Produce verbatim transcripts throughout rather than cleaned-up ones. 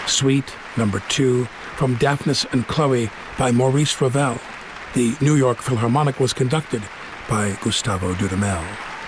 Suite Number Two from Daphnis and Chloe by Maurice Ravel. The New York Philharmonic was conducted by Gustavo Dudamel.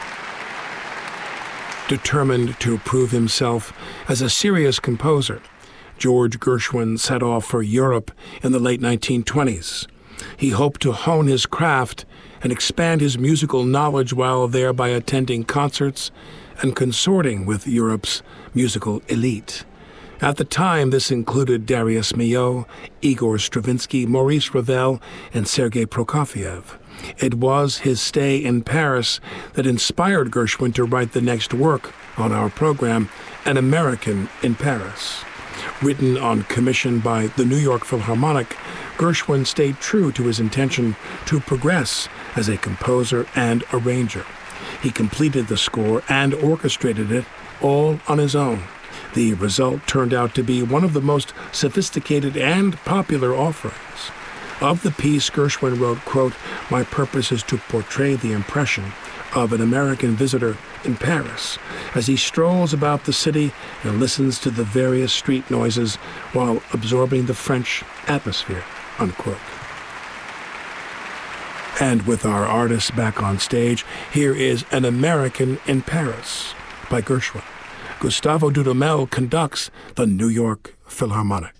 Determined to prove himself as a serious composer, George Gershwin set off for Europe in the late nineteen twenties. He hoped to hone his craft and expand his musical knowledge while there by attending concerts and consorting with Europe's musical elite. At the time, this included Darius Milhaud, Igor Stravinsky, Maurice Ravel, and Sergei Prokofiev. It was his stay in Paris that inspired Gershwin to write the next work on our program, An American in Paris. Written on commission by the New York Philharmonic, Gershwin stayed true to his intention to progress as a composer and arranger. He completed the score and orchestrated it all on his own. The result turned out to be one of the most sophisticated and popular offerings. Of the piece, Gershwin wrote, quote, "My purpose is to portray the impression of an American visitor in Paris as he strolls about the city and listens to the various street noises while absorbing the French atmosphere," unquote. And with our artists back on stage, here is An American in Paris by Gershwin. Gustavo Dudamel conducts the New York Philharmonic.